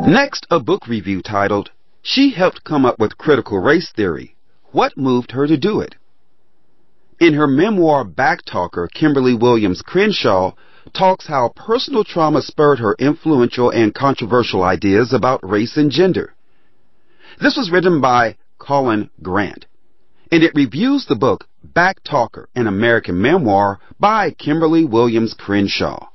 Next, a book review titled, "She Helped Come Up with Critical Race Theory. What Moved Her to Do It?" In her memoir Backtalker, Kimberly Williams Crenshaw talks how personal trauma spurred her influential and controversial ideas about race and gender. This was written by Colin Grant, and it reviews the book Backtalker, an American Memoir by Kimberly Williams Crenshaw.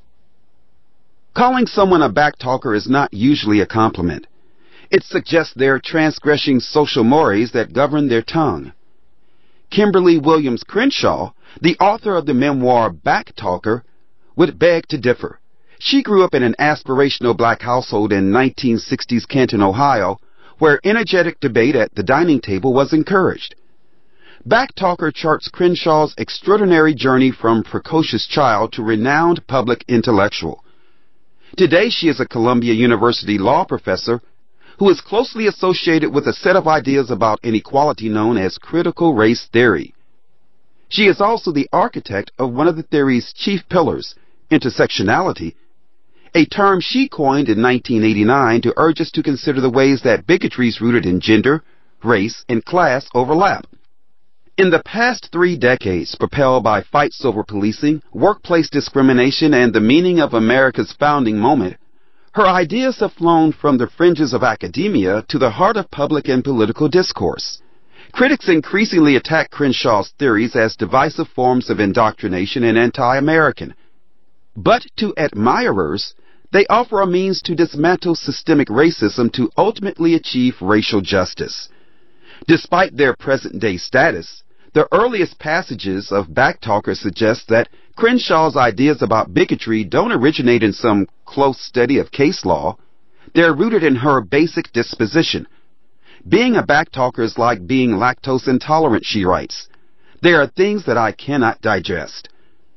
Calling someone a backtalker is not usually a compliment. It suggests they're transgressing social mores that govern their tongue. Kimberly Williams Crenshaw, the author of the memoir Backtalker, would beg to differ. She grew up in an aspirational black household in 1960s Canton, Ohio, where energetic debate at the dining table was encouraged. Backtalker charts Crenshaw's extraordinary journey from precocious child to renowned public intellectual. Today she is a Columbia University law professor who is closely associated with a set of ideas about inequality known as critical race theory. She is also the architect of one of the theory's chief pillars, intersectionality, a term she coined in 1989 to urge us to consider the ways that bigotries rooted in gender, race, and class overlap. In the past 3 decades, propelled by fights over policing, workplace discrimination, and the meaning of America's founding moment, her ideas have flown from the fringes of academia to the heart of public and political discourse. Critics increasingly attack Crenshaw's theories as divisive forms of indoctrination and anti-American. But to admirers, they offer a means to dismantle systemic racism to ultimately achieve racial justice. Despite their present-day status, the earliest passages of Backtalker suggest that Crenshaw's ideas about bigotry don't originate in some close study of case law. They're rooted in her basic disposition. Being a backtalker is like being lactose intolerant, she writes. There are things that I cannot digest.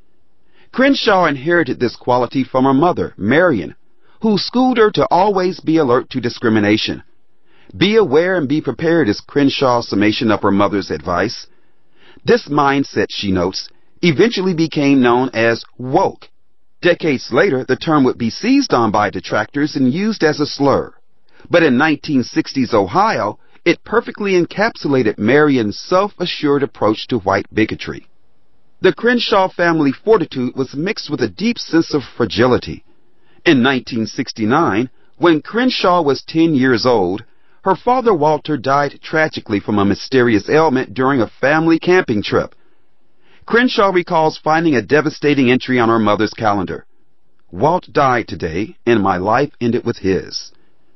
Crenshaw inherited this quality from her mother, Marion, who schooled her to always be alert to discrimination. Be aware and be prepared is Crenshaw's summation of her mother's advice. This mindset, she notes, eventually became known as woke. Decades later, the term would be seized on by detractors and used as a slur. But in 1960s Ohio, it perfectly encapsulated Marion's self-assured approach to white bigotry. The Crenshaw family fortitude was mixed with a deep sense of fragility. In 1969, when Crenshaw was 10 years old, her father Walter died tragically from a mysterious ailment during a family camping trip. Crenshaw recalls finding a devastating entry on her mother's calendar. Walt died today, and my life ended with his.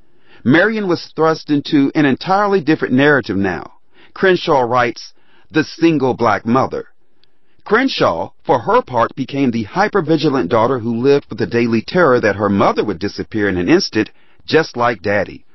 Marion was thrust into an entirely different narrative now. Crenshaw writes, the single black mother. Crenshaw, for her part, became the hypervigilant daughter who lived with the daily terror that her mother would disappear in an instant, just like Daddy.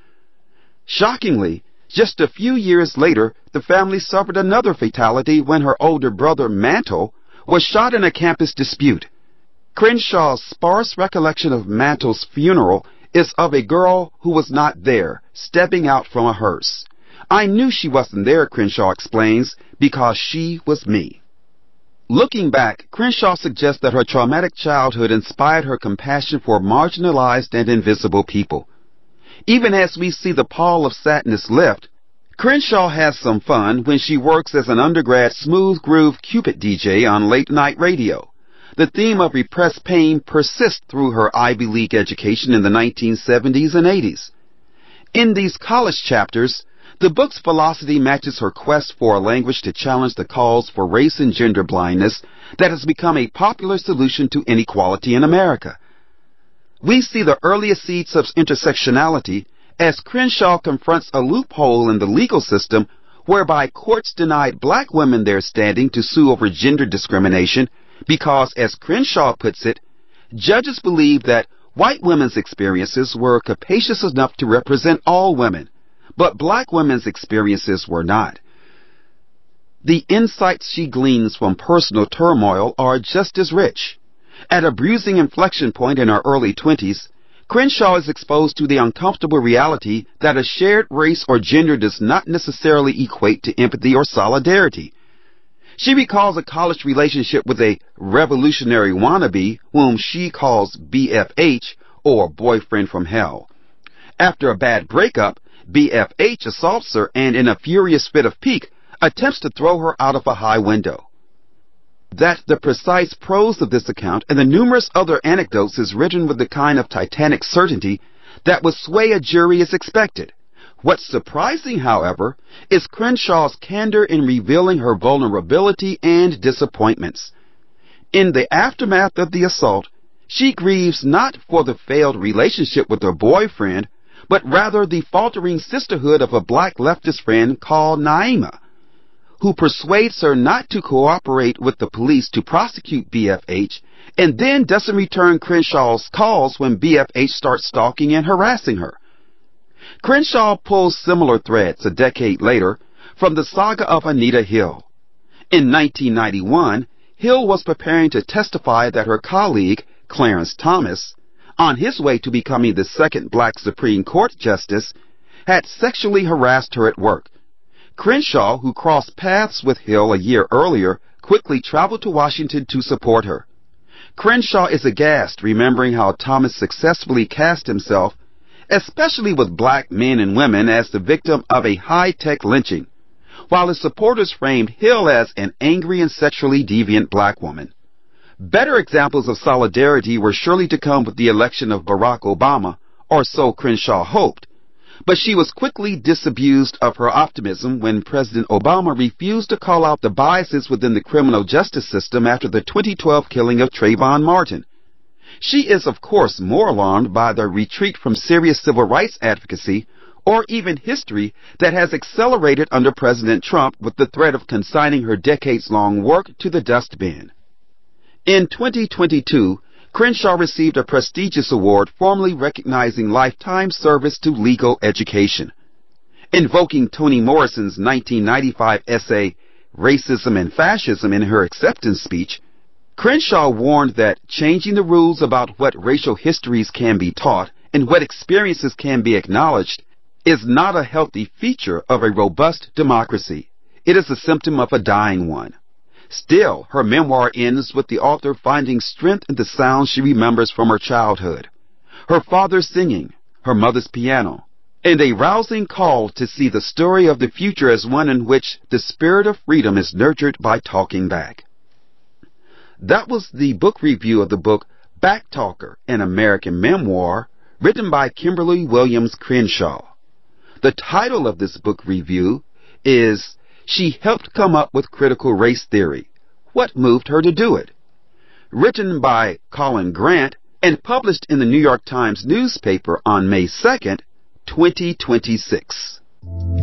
Shockingly, just a few years later, the family suffered another fatality when her older brother, Mantle, was shot in a campus dispute. Crenshaw's sparse recollection of Mantle's funeral is of a girl who was not there, stepping out from a hearse. I knew she wasn't there, Crenshaw explains, because she was me. Looking back, Crenshaw suggests that her traumatic childhood inspired her compassion for marginalized and invisible people. Even as we see the pall of sadness lift, Crenshaw has some fun when she works as an undergrad smooth groove Cupid DJ on late-night radio. The theme of repressed pain persists through her Ivy League education in the 1970s and 80s. In these college chapters, the book's velocity matches her quest for a language to challenge the calls for race and gender blindness that has become a popular solution to inequality in America. We see the earliest seeds of intersectionality as Crenshaw confronts a loophole in the legal system whereby courts denied black women their standing to sue over gender discrimination because, as Crenshaw puts it, judges believed that white women's experiences were capacious enough to represent all women, but black women's experiences were not. The insights she gleans from personal turmoil are just as rich. At a bruising inflection point in her early 20s, Crenshaw is exposed to the uncomfortable reality that a shared race or gender does not necessarily equate to empathy or solidarity. She recalls a college relationship with a revolutionary wannabe whom she calls BFH, or boyfriend from hell. After a bad breakup, BFH assaults her and, in a furious fit of pique, attempts to throw her out of a high window. That the precise prose of this account and the numerous other anecdotes is written with the kind of titanic certainty that would sway a jury is expected. What's surprising, however, is Crenshaw's candor in revealing her vulnerability and disappointments. In the aftermath of the assault, she grieves not for the failed relationship with her boyfriend, but rather the faltering sisterhood of a black leftist friend called Naima, who persuades her not to cooperate with the police to prosecute BFH, and then doesn't return Crenshaw's calls when BFH starts stalking and harassing her. Crenshaw pulls similar threads a decade later from the saga of Anita Hill. In 1991, Hill was preparing to testify that her colleague, Clarence Thomas, on his way to becoming the second black Supreme Court justice, had sexually harassed her at work. Crenshaw, who crossed paths with Hill a year earlier, quickly traveled to Washington to support her. Crenshaw is aghast, remembering how Thomas successfully cast himself, especially with black men and women, as the victim of a high-tech lynching, while his supporters framed Hill as an angry and sexually deviant black woman. Better examples of solidarity were surely to come with the election of Barack Obama, or so Crenshaw hoped, but she was quickly disabused of her optimism when President Obama refused to call out the biases within the criminal justice system after the 2012 killing of Trayvon Martin. She is, of course, more alarmed by the retreat from serious civil rights advocacy, or even history, that has accelerated under President Trump with the threat of consigning her decades-long work to the dustbin. In 2022, Crenshaw received a prestigious award formally recognizing lifetime service to legal education. Invoking Toni Morrison's 1995 essay, Racism and Fascism, in her acceptance speech, Crenshaw warned that changing the rules about what racial histories can be taught and what experiences can be acknowledged is not a healthy feature of a robust democracy. It is a symptom of a dying one. Still, her memoir ends with the author finding strength in the sounds she remembers from her childhood, her father singing, her mother's piano, and a rousing call to see the story of the future as one in which the spirit of freedom is nurtured by talking back. That was the book review of the book Backtalker, an American Memoir, written by Kimberly Williams Crenshaw. The title of this book review is She Helped Come Up with Critical Race Theory. What Moved Her to Do It? Written by Colin Grant and published in the New York Times newspaper on May 2nd, 2026.